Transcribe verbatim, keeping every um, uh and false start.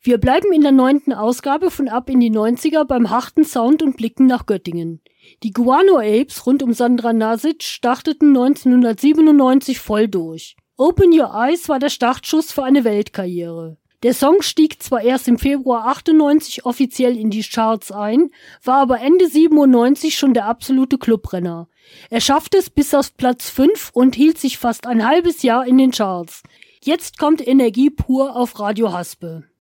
Wir bleiben in der neunten Ausgabe von Ab in die neunziger beim harten Sound und blicken nach Göttingen. Die Guano Apes rund um Sandra Nasic starteten neunzehnhundertsiebenundneunzig voll durch. Open Your Eyes war der Startschuss für eine Weltkarriere. Der Song stieg zwar erst im Februar achtundneunzig offiziell in die Charts ein, war aber Ende siebenundneunzig schon der absolute Clubrenner. Er schaffte es bis auf Platz fünf und hielt sich fast ein halbes Jahr in den Charts. Jetzt kommt Energie pur auf Radio Haspe.